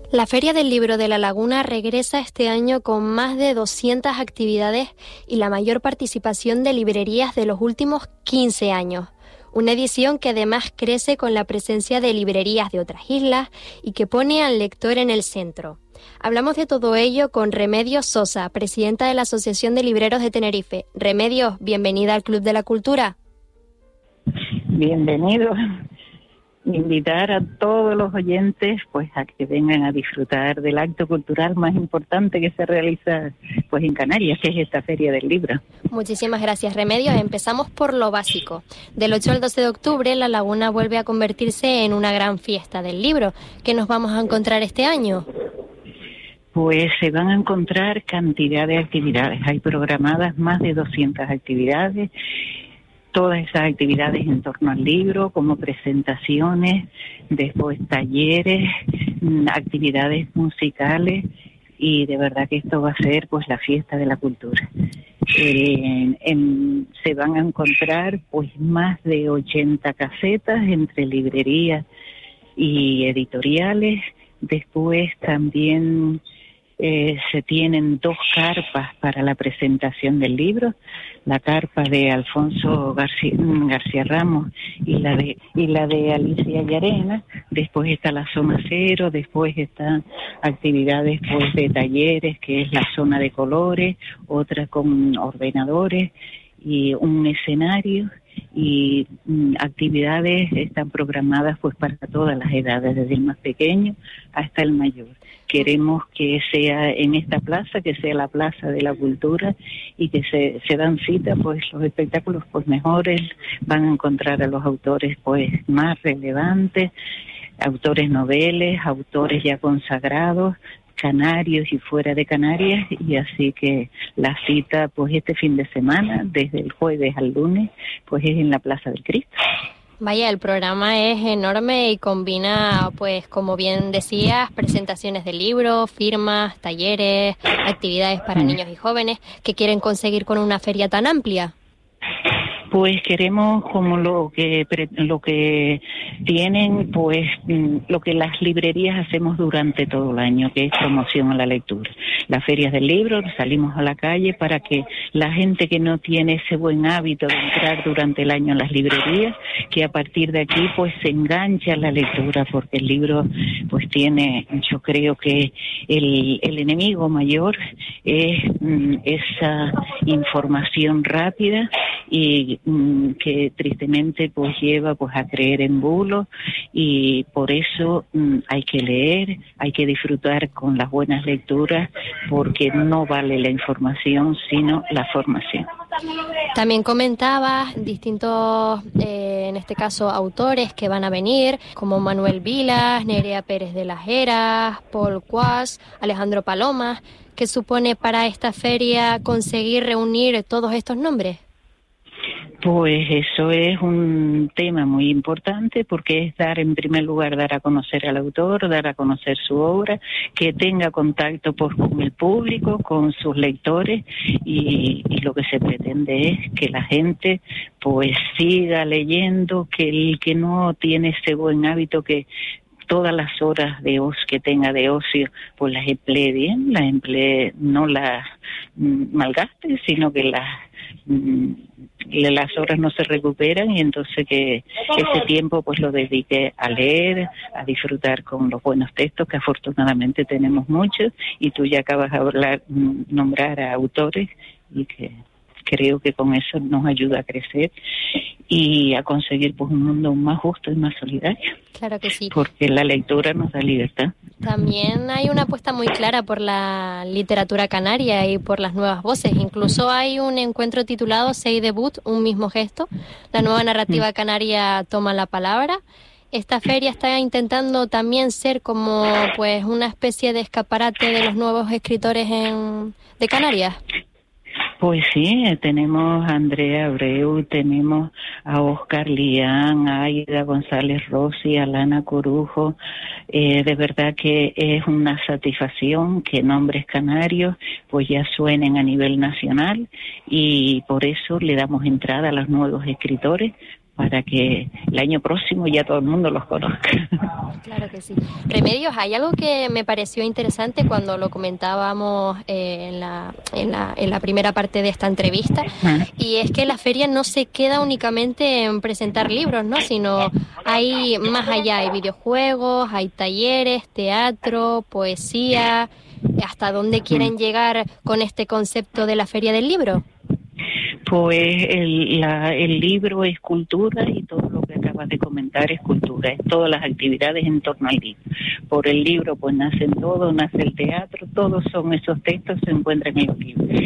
La Feria del Libro de La Laguna regresa este año con más de 200 actividades y la mayor participación de librerías de los últimos 15 años. Una edición que además crece con la presencia de librerías de otras islas y que pone al lector en el centro. Hablamos de todo ello con Remedios Sosa, presidenta de la Asociación de Libreros de Tenerife. Remedios, bienvenida al Club de la Cultura. Bienvenido. Invitar a todos los oyentes pues a que vengan a disfrutar del acto cultural más importante que se realiza pues en Canarias, que es esta Feria del Libro. Muchísimas gracias, Remedios. Empezamos por lo básico. Del 8 al 12 de octubre, La Laguna vuelve a convertirse en una gran fiesta del libro. ¿Qué nos vamos a encontrar este año? Pues se van a encontrar cantidad de actividades. Hay programadas más de 200 actividades. Todas esas actividades en torno al libro, como presentaciones, después talleres, actividades musicales, y de verdad que esto va a ser pues la fiesta de la cultura. Se van a encontrar pues más de 80 casetas entre librerías y editoriales. Después también se tienen 2 carpas para la presentación del libro, la carpa de Alfonso García Ramos y la de Alicia Llarena. Después está la zona cero, después están actividades pues de talleres, que es la zona de colores, otra con ordenadores y un escenario, y actividades están programadas pues para todas las edades, desde el más pequeño hasta el mayor. Queremos que sea en esta plaza, que sea la Plaza de la Cultura, y que se dan cita pues los espectáculos pues mejores. Van a encontrar a los autores pues más relevantes, autores noveles, autores ya consagrados, canarios y fuera de Canarias, y así que la cita pues este fin de semana, desde el jueves al lunes, pues es en la Plaza del Cristo. Vaya, el programa es enorme y combina, pues como bien decías, presentaciones de libros, firmas, talleres, actividades para niños y jóvenes. ¿Qué quieren conseguir con una feria tan amplia? Pues queremos, como lo que tienen, pues lo que las librerías hacemos durante todo el año, que es promoción a la lectura. Las ferias del libro, salimos a la calle para que la gente que no tiene ese buen hábito de entrar durante el año en las librerías, que a partir de aquí pues se enganche a la lectura, porque el libro pues tiene, yo creo que el enemigo mayor es esa información rápida y que tristemente pues lleva pues a creer en bulos, y por eso hay que leer, hay que disfrutar con las buenas lecturas, porque no vale la información sino la formación. También comentabas distintos, en este caso, autores que van a venir, como Manuel Vilas, Nerea Pérez de las Heras, Paul Cuas, Alejandro Palomas. ¿Qué supone para esta feria conseguir reunir todos estos nombres? Pues eso es un tema muy importante, porque es en primer lugar, dar a conocer al autor, dar a conocer su obra, que tenga contacto con el público, con sus lectores, y lo que se pretende es que la gente pues siga leyendo, que el que no tiene ese buen hábito, que todas las horas de que tenga de ocio, pues las emplee bien, no las malgaste, sino que las horas no se recuperan, y entonces que ese tiempo pues lo dedique a leer, a disfrutar con los buenos textos, que afortunadamente tenemos muchos, y tú ya acabas de nombrar a autores, y que creo que con eso nos ayuda a crecer y a conseguir pues un mundo más justo y más solidario. Claro que sí. Porque la lectura nos da libertad. También hay una apuesta muy clara por la literatura canaria y por las nuevas voces. Incluso hay un encuentro titulado Sei Debut, un mismo gesto. La nueva narrativa canaria toma la palabra. Esta feria está intentando también ser como pues una especie de escaparate de los nuevos escritores de Canarias. Pues sí, tenemos a Andrea Abreu, tenemos a Óscar Lián, a Aida González Rossi, a Lana Corujo. De verdad que es una satisfacción que nombres canarios pues ya suenen a nivel nacional, y por eso le damos entrada a los nuevos escritores, para que el año próximo ya todo el mundo los conozca. Claro que sí. Remedios, hay algo que me pareció interesante cuando lo comentábamos en la primera parte de esta entrevista, y es que la feria no se queda únicamente en presentar libros, ¿no? Sino hay más allá, hay videojuegos, hay talleres, teatro, poesía. ¿Hasta dónde quieren llegar con este concepto de la Feria del Libro? Pues el libro es cultura, y todo lo que acabas de comentar es cultura, es todas las actividades en torno al libro. Por el libro pues nacen todo, nace el teatro, todos son esos textos, se encuentran en los libros.